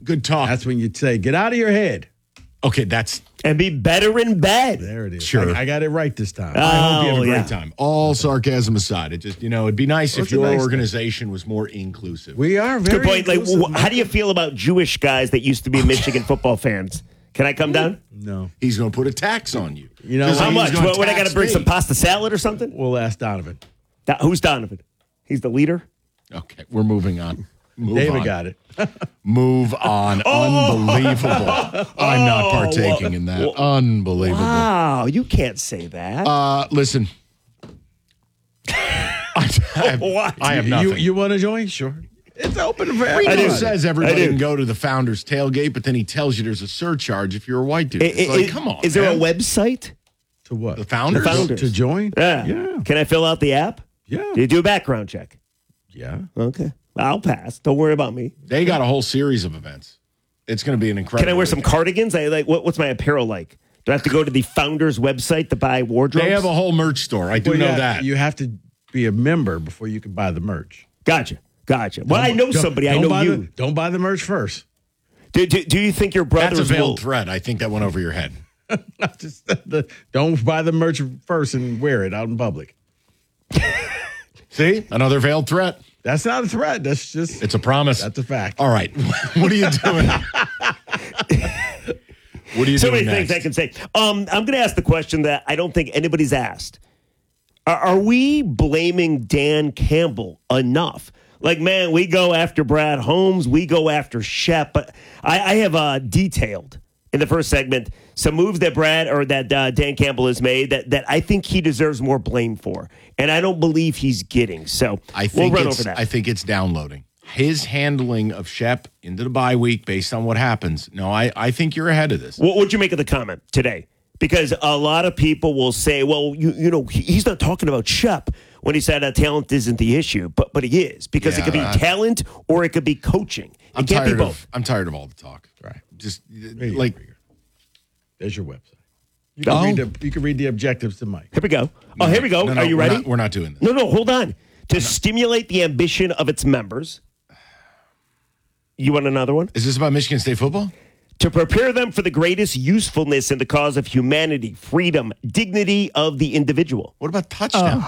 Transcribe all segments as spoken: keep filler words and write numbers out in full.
good talk. That's when you say, get out of your head. Okay, that's... And be better in bed. There it is. Sure. I, I got it right this time. Uh, I hope you have a Oh, great yeah. time. All sarcasm aside, it just, you know, it'd be nice What's if your a nice organization was more inclusive. We are very Good point. Like, inclusive, wh- how do you feel about Jewish guys that used to be Michigan football fans? Can I come down? No. He's going to put a tax on you. You know, Just How like he's much? gonna What, what I got to tax bring me. some pasta salad or something? We'll ask Donovan. Do- who's Donovan? He's the leader. Okay, we're moving on. Move David on. got it. Move on. Unbelievable. I'm not partaking in that. Unbelievable. Wow, you can't say that. Uh, listen. I, have, What? I have nothing. You, you want to join? Sure. It's open for Rico everybody. says I everybody do. can go to the founder's tailgate, but then he tells you there's a surcharge if you're a white dude. I- It's I- like, I- come on. Is there man. a website? To what? The founders? The founders. To join? Yeah. Yeah. Can I fill out the app? Yeah. Do you do a background check? Yeah. Okay. I'll pass. Don't worry about me. They got a whole series of events. It's going to be an incredible. Can I wear some weekend. cardigans? I like. What, what's my apparel like? Do I have to go to the founders website to buy wardrobes? They have a whole merch store. I do Well, know yeah, that. You have to be a member before you can buy the merch. Gotcha. Gotcha. Well, I know Don't- somebody. I don't know buy you. The, don't buy the merch first. Do, do, do you think your brothers That's a will? veiled threat. I think that went over your head. Just the, don't buy the merch first and wear it out in public. See? Another veiled threat. That's not a threat. That's just It's a promise. that's a fact. All right. What are you doing? What are you So doing many next? things I can say. Um, I'm going to ask the question that I don't think anybody's asked. Are, are we blaming Dan Campbell enough? Like, man, we go after Brad Holmes, we go after Shep. But I, I have uh, detailed in the first segment some moves that Brad or that uh, Dan Campbell has made that that I think he deserves more blame for, and I don't believe he's getting. So I think we'll run it's, over that. I think it's downloading. His handling of Shep into the bye week based on what happens. No, I, I think you're ahead of this. What would you make of the comment today? Because a lot of people will say, well, you you know, he- he's not talking about Shep when he said uh, talent isn't the issue, but but he is, because it Yeah, could be I- talent or it could be coaching. It I'm can't be tired both. of I'm tired of all the talk. Right. Just There you like go. There's your website. You can, Oh. read the, you can read the objectives to Mike. Here we go. Oh, here we go. no, no, Are you we're ready? not- we're not doing this. No, no, hold on. To stimulate the ambition of its members. You want another one? Is this about Michigan State football? To prepare them for the greatest usefulness in the cause of humanity, freedom, dignity of the individual. What about touchdown?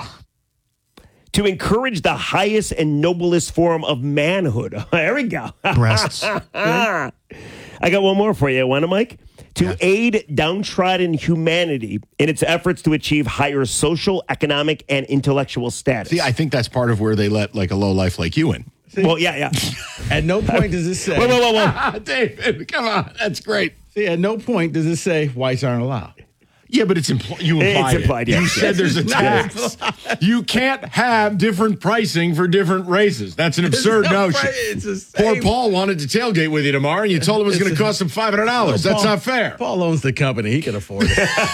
To encourage the highest and noblest form of manhood. There we go. Breasts. I got one more for you. Want it, Mike? To Yes. aid downtrodden humanity in its efforts to achieve higher social, economic, and intellectual status. See, I think that's part of where they let like a low life like you in. well, yeah, yeah. At no point does it say. whoa, whoa, whoa, whoa. Ah, David, come on, that's great. See, at no point does it say whites aren't allowed. Yeah, but it's impl- you It's implied. implied, it. yeah. You said there's a tax. You can't have different pricing for different races. That's an absurd no notion. pri- it's the Poor same- Paul wanted to tailgate with you tomorrow, and you told him it was It's going to a- cost him five hundred dollars. That's Paul- not fair. Paul owns the company. He can afford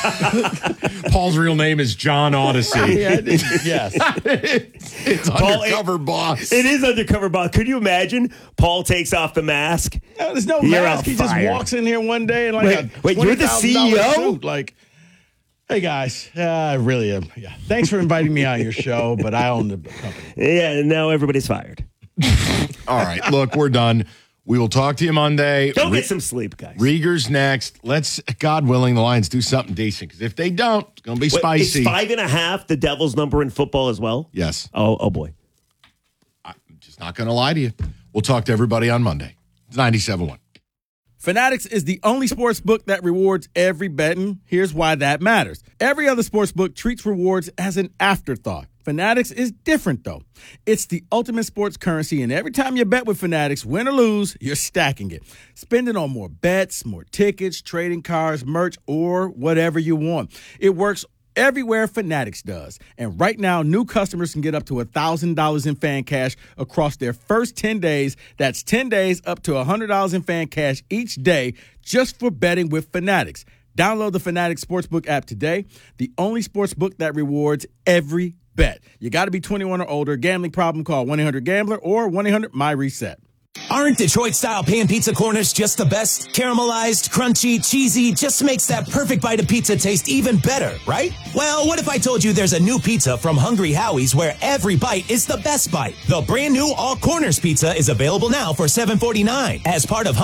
it. Paul's real name is John Odyssey. Yeah, I think- yes. It's Paul, undercover it- boss. It is undercover, boss. Could you imagine? Paul takes off the mask. No, there's no You're mask. He just fired. walks in here one day and like Wait, a wait, you're the C E O? twenty thousand dollars suit, like, hey guys, uh, I really am. Yeah, thanks for inviting me on your show, but I own the company. Yeah, and now everybody's fired. All right, look, we're done. We will talk to you Monday. Go Re- get some sleep, guys. Rieger's next. Let's, God willing, the Lions do something decent. Because if they don't, it's going to be Wait, spicy. Is five and a half the Devils' number in football as well? Yes. Oh, oh boy. I'm just not going to lie to you. We'll talk to everybody on Monday. It's ninety-seven point one. Fanatics is the only sports book that rewards every betting. Here's why that matters. Every other sports book treats rewards as an afterthought. Fanatics is different, though. It's the ultimate sports currency, and every time you bet with Fanatics, win or lose, you're stacking it. Spending on more bets, more tickets, trading cards, merch, or whatever you want. It works everywhere Fanatics does. And right now, new customers can get up to one thousand dollars in fan cash across their first ten days. That's ten days up to one hundred dollars in fan cash each day just for betting with Fanatics. Download the Fanatics Sportsbook app today, the only sportsbook that rewards every bet. You got to be twenty-one or older. Gambling problem, call one eight hundred gambler or one eight hundred my reset. Aren't Detroit-style pan pizza corners just the best? Caramelized, crunchy, cheesy, just makes that perfect bite of pizza taste even better, right? Well, what if I told you there's a new pizza from Hungry Howie's where every bite is the best bite? The brand new All Corners pizza is available now for seven forty-nine as part of